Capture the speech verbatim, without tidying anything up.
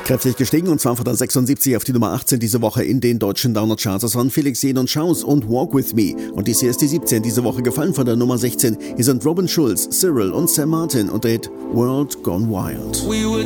Kräftig gestiegen und zwar von der sechsundsiebzig auf die Nummer achtzehn diese Woche in den deutschen Downer-Charts. Das waren Felix Jähn und Schaus und Walk With Me. Und dies hier ist die siebzehn diese Woche gefallen von der Nummer sechzehn. Hier sind Robin Schulz, Cyril und Sam Martin und der Hit World Gone Wild.